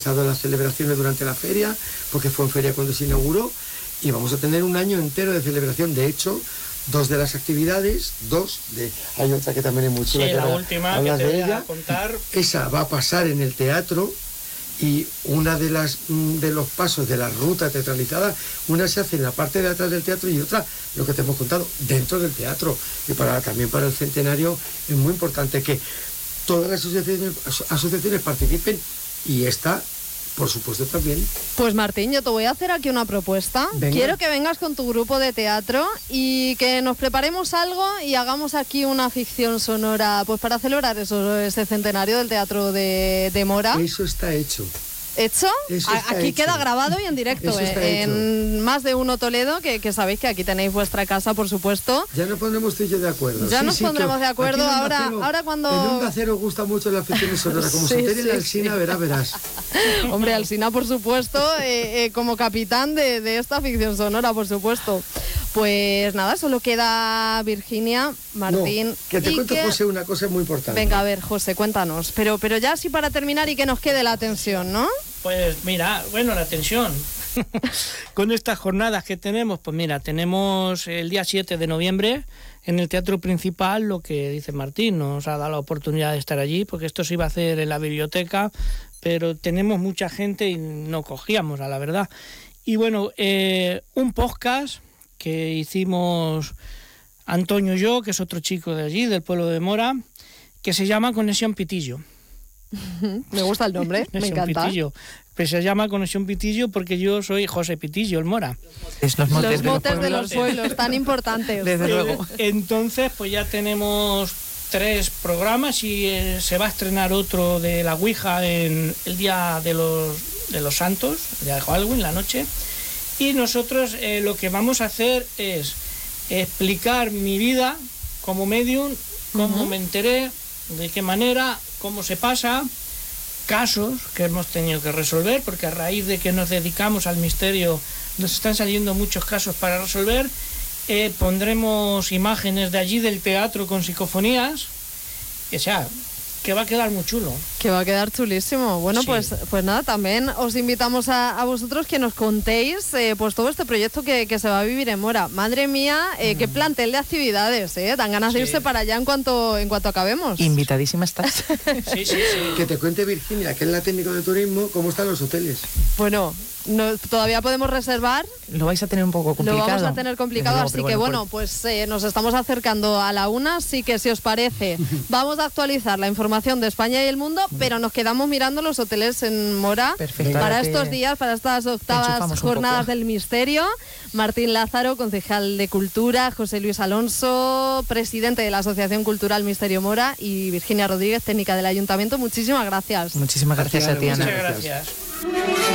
Estado las celebraciones durante la feria, porque fue en feria cuando se inauguró, y vamos a tener un año entero de celebración. De hecho, dos de las actividades, hay otra que también es muy chula, sí, que la última que te voy a contar. Esa va a pasar en el teatro, y una de los pasos de la ruta teatralizada, una se hace en la parte de atrás del teatro y otra, lo que te hemos contado, dentro del teatro. Y también para el centenario es muy importante que todas las asociaciones participen, y esta, por supuesto, también. Pues Martín, yo te voy a hacer aquí una propuesta. Venga. Quiero que vengas con tu grupo de teatro y que nos preparemos algo y hagamos aquí una ficción sonora, pues para celebrar ese centenario del Teatro de Mora. Eso está hecho. ¿Hecho? Eso está aquí hecho. Queda grabado y en directo, Eso está en hecho. Más de Uno Toledo, que sabéis que aquí tenéis vuestra casa, por supuesto. Ya nos pondremos tú y yo de acuerdo. Ya nos pondremos de acuerdo. Ahora cuando... En Onda Cero gusta mucho la ficción sonora. Como se entere la Alsina, verás. Hombre, Alsina, por supuesto, como capitán de esta ficción sonora, por supuesto. Pues nada, solo queda Virginia, Martín... No, que te cuento, José, una cosa muy importante. Venga, a ver, José, cuéntanos. Pero ya así para terminar y que nos quede la tensión, ¿no? Pues mira, bueno, la tensión. Con estas jornadas que tenemos, pues mira, tenemos el día 7 de noviembre en el Teatro Principal, lo que dice Martín, nos ha dado la oportunidad de estar allí, porque esto se iba a hacer en la biblioteca, pero tenemos mucha gente y no cogíamos, a la verdad. Y bueno, un podcast que hicimos Antonio y yo, que es otro chico de allí, del pueblo de Mora, que se llama Conexión Pitillo. Me gusta el nombre, me encanta. Pitillo. Pues se llama Conexión Pitillo porque yo soy José Pitillo, el Mora. Es los motes de los pueblos, tan importantes. Desde luego. Entonces, pues ya tenemos 3 programas y se va a estrenar otro de la Ouija en el Día de los Santos, el día de Halloween, la noche. Y nosotros lo que vamos a hacer es explicar mi vida como medium, cómo me enteré, de qué manera, cómo se pasa, casos que hemos tenido que resolver, porque a raíz de que nos dedicamos al misterio nos están saliendo muchos casos para resolver. Pondremos imágenes de allí del teatro con psicofonías, o sea, que va a quedar muy chulo. Que va a quedar chulísimo. Bueno, sí. pues nada, también os invitamos a vosotros que nos contéis pues todo este proyecto que se va a vivir en Mora. Madre mía, qué plantel de actividades, dan ganas de irse para allá en cuanto acabemos. Invitadísima estás. Sí. Que te cuente Virginia, que es la técnica de turismo, cómo están los hoteles. Bueno, todavía podemos reservar. Lo vais a tener un poco complicado. Lo vamos a tener complicado, luego, así que bueno, pues nos estamos acercando a la 1, así que si os parece, vamos a actualizar la información de España y el mundo, pero nos quedamos mirando los hoteles en Mora. Perfecto. Para estos días, para estas octavas jornadas del misterio. Martín Lázaro, concejal de Cultura, José Luis Alonso, presidente de la Asociación Cultural Misterio Mora, y Virginia Rodríguez, técnica del Ayuntamiento. Muchísimas gracias. Muchísimas gracias a ti, Ana. Muchas gracias.